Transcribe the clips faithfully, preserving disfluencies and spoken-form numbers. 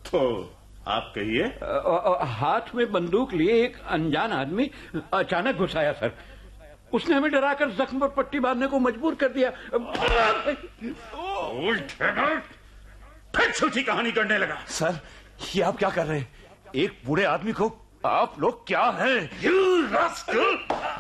तो आप कहिए। हाथ में बंदूक लिए एक अनजान आदमी अचानक घुस आया सर। उसने हमें डराकर जख्म पर पट्टी बांधने को मजबूर कर दिया। फिर झूठी कहानी करने लगा। सर, ये आप क्या कर रहे हैं? एक बूढ़े आदमी को आप लोग क्या हैं? You rascal!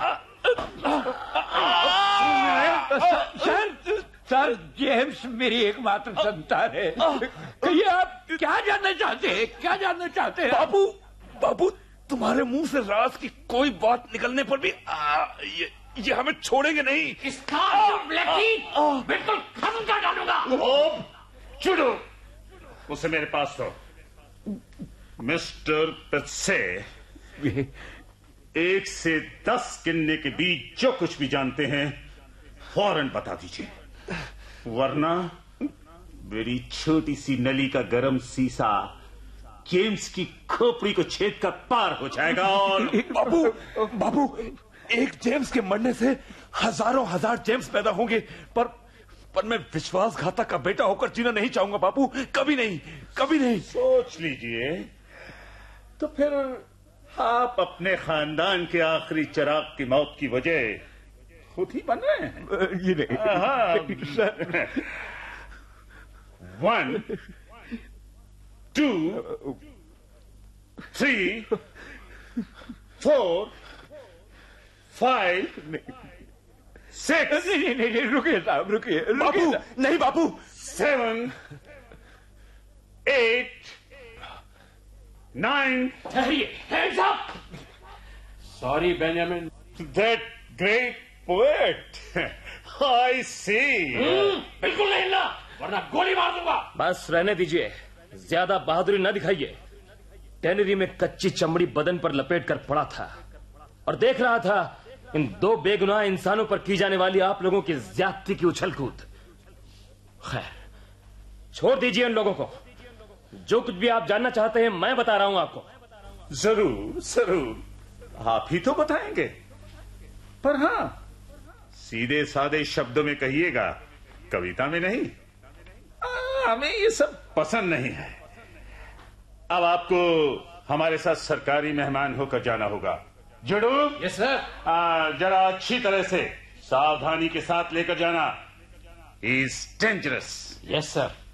Sir, sir, James मेरी एकमात्र संतान है। कहिए आप क्या जानना चाहते हैं? क्या जानना चाहते हैं? बाबू, बाबू, तुम्हारे मुंह से राज की कोई बात निकलने पर भी आ, ये, ये हमें छोड़ेंगे नहीं। बिल्कुल खत्म कर डालूंगा। चुड़ो, उसे मेरे पास दो। मिस्टर पेत्से, एक से दस गिनने के बीच जो कुछ भी जानते हैं फौरन बता दीजिए, वरना मेरी छोटी सी नली का गरम सीसा जेम्स की खोपड़ी को छेद कर पार हो जाएगा। और बाबू, बाबू, एक जेम्स के मरने से हजारों हजार जेम्स पैदा होंगे, पर पर मैं विश्वासघातक का बेटा होकर जीना नहीं चाहूंगा बाबू, कभी नहीं, कभी नहीं। सोच लीजिए, तो फिर आप अपने खानदान के आखिरी चिराग की मौत की वजह खुद ही बन रहे हैं। ये नहीं sir. One, to, three, four, five, six. नहीं नहीं नहीं, रुकिए साहब, रुकिए। बाबू, नहीं बाबू। Seven, eight, nine. ठहरिए, hands up. Sorry Benjamin. That great poet, आई सी। बिल्कुल नहीं हिलना, वरना गोली मार दूंगा। बस रहने दीजिए, ज्यादा बहादुरी न दिखाइए। टेनरी में कच्ची चमड़ी बदन पर लपेट कर पड़ा था और देख रहा था इन दो बेगुनाह इंसानों पर की जाने वाली आप लोगों की ज्यादती की उछल कूद। खैर, छोड़ दीजिए इन लोगों को। जो कुछ भी आप जानना चाहते हैं मैं बता रहा हूं आपको। जरूर जरूर, आप ही तो बताएंगे, पर हाँ सीधे सादे शब्दों में कहिएगा, कविता में नहीं। आ, हमें ये सब पसंद नहीं है। अब आपको हमारे साथ सरकारी मेहमान होकर जाना होगा। जुड़ू, यस सर। जरा अच्छी तरह से सावधानी के साथ लेकर जाना। He is dangerous. Yes sir.